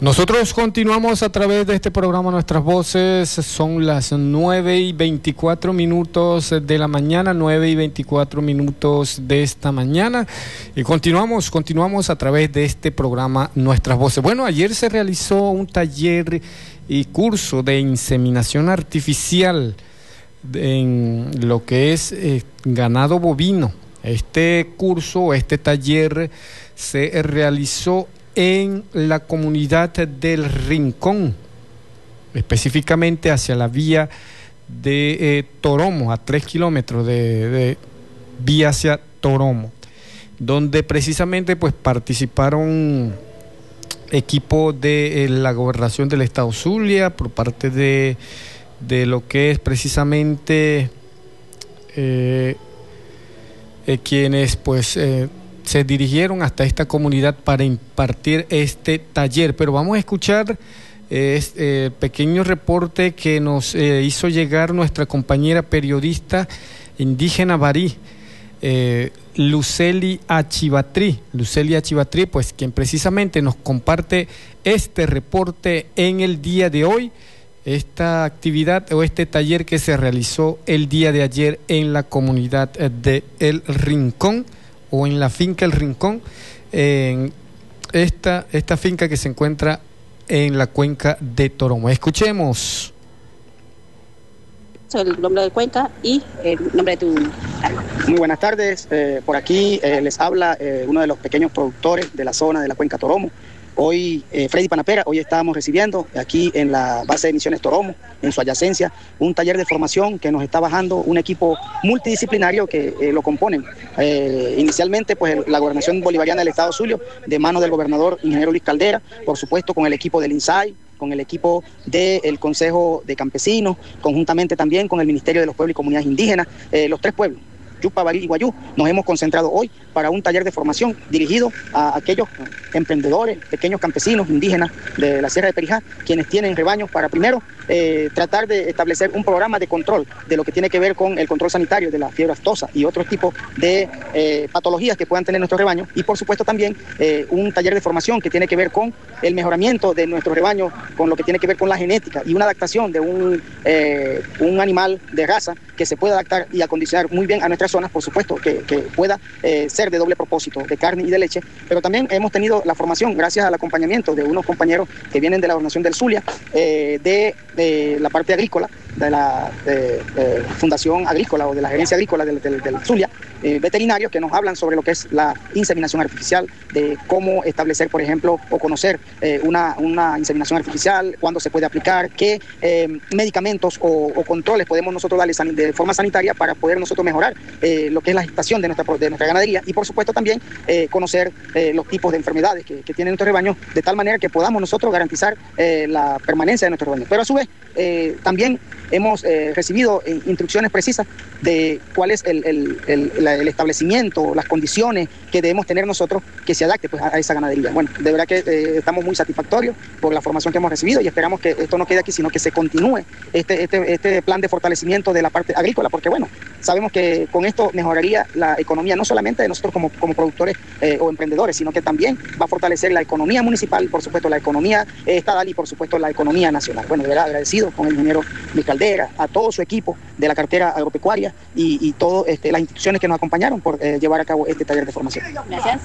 Nosotros continuamos a través de este programa Nuestras Voces. Son las 9:24 de la mañana, 9:24 de esta mañana, y continuamos a través de este programa Nuestras Voces. Bueno, ayer se realizó un taller y curso de inseminación artificial en lo que es ganado bovino. Este curso, este taller se realizó en la comunidad del Rincón, específicamente hacia la vía de Toromo, a 3 kilómetros de vía hacia Toromo, donde precisamente pues participaron equipos de la gobernación del estado Zulia por parte de lo que es precisamente quienes pues se dirigieron hasta esta comunidad para impartir este taller. Pero vamos a escuchar este pequeño reporte que nos hizo llegar nuestra compañera periodista indígena barí, Lucely Achivatrí, pues quien precisamente nos comparte este reporte en el día de hoy, esta actividad o este taller que se realizó el día de ayer en la comunidad de El Rincón, o en la finca El Rincón, en esta finca que se encuentra en la cuenca de Toromo. Escuchemos. El nombre de cuenca y el nombre de tu... Muy buenas tardes, por aquí les habla uno de los pequeños productores de la zona de la cuenca Toromo. Hoy, Freddy Panapera, hoy estábamos recibiendo aquí en la base de misiones Toromo, en su adyacencia, un taller de formación que nos está bajando un equipo multidisciplinario que lo componen. Inicialmente, pues la gobernación bolivariana del estado Zulia, de mano del gobernador ingeniero Luis Caldera, por supuesto con el equipo del INSAI, con el equipo del Consejo de Campesinos, conjuntamente también con el Ministerio de los Pueblos y Comunidades Indígenas, los tres pueblos, Yupa, Barí y Guayú. Nos hemos concentrado hoy para un taller de formación dirigido a aquellos emprendedores, pequeños campesinos indígenas de la Sierra de Perijá, quienes tienen rebaños, para primero tratar de establecer un programa de control de lo que tiene que ver con el control sanitario de la fiebre aftosa y otros tipos de patologías que puedan tener nuestros rebaños, y por supuesto también un taller de formación que tiene que ver con el mejoramiento de nuestros rebaños, con lo que tiene que ver con la genética y una adaptación de un animal de raza que se pueda adaptar y acondicionar muy bien a nuestras zonas, por supuesto, que pueda ser de doble propósito, de carne y de leche. Pero también hemos tenido la formación, gracias al acompañamiento de unos compañeros que vienen de la gobernación del Zulia, de la parte agrícola, de la Fundación Agrícola o de la Gerencia Agrícola del Zulia, veterinarios que nos hablan sobre lo que es la inseminación artificial, de cómo establecer, por ejemplo, o conocer una inseminación artificial, cuándo se puede aplicar, qué medicamentos o controles podemos nosotros darle de forma sanitaria para poder nosotros mejorar lo que es la gestación de nuestra ganadería, y por supuesto también conocer los tipos de enfermedades que tienen nuestros rebaños, de tal manera que podamos nosotros garantizar la permanencia de nuestros rebaños. Pero a su vez también hemos recibido instrucciones precisas de cuál es el establecimiento, las condiciones que debemos tener nosotros que se adapte pues, a esa ganadería. Bueno, de verdad que estamos muy satisfactorios por la formación que hemos recibido, y esperamos que esto no quede aquí, sino que se continúe este plan de fortalecimiento de la parte agrícola, porque bueno, sabemos que con esto mejoraría la economía no solamente de nosotros como productores o emprendedores, sino que también va a fortalecer la economía municipal, por supuesto la economía estatal y por supuesto la economía nacional. Bueno, de verdad agradecido con el ingeniero Luis Caldera, a todo su equipo de la cartera agropecuaria y todas las instituciones que nos acompañaron por llevar a cabo este taller de formación. Gracias.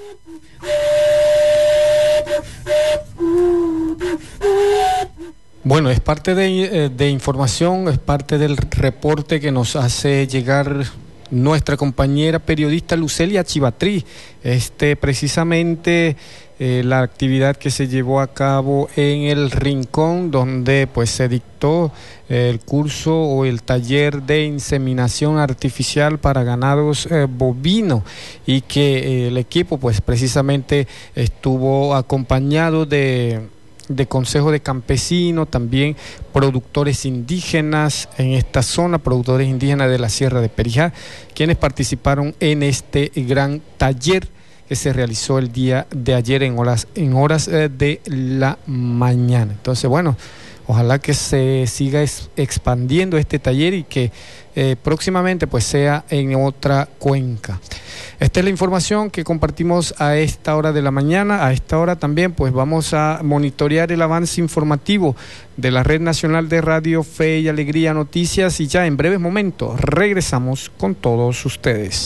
Bueno, es parte de información, es parte del reporte que nos hace llegar nuestra compañera periodista Lucely Achivatrí. Precisamente la actividad que se llevó a cabo en El Rincón, donde pues se dictó el curso o el taller de inseminación artificial para ganados bovinos, y que el equipo pues precisamente estuvo acompañado de Consejo de Campesinos, también productores indígenas en esta zona, productores indígenas de la Sierra de Perijá, quienes participaron en este gran taller que se realizó el día de ayer en horas de la mañana. Entonces, bueno, Ojalá que se siga expandiendo este taller y que próximamente pues sea en otra cuenca. Esta es la información que compartimos a esta hora de la mañana. A esta hora también pues vamos a monitorear el avance informativo de la Red Nacional de Radio Fe y Alegría Noticias, y ya en breves momentos regresamos con todos ustedes.